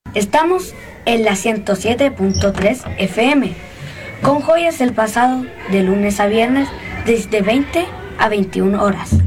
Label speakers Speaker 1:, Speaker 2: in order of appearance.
Speaker 1: Estamos en la 107.3 FM, con joyas del pasado de lunes a viernes desde 20 a 21 horas.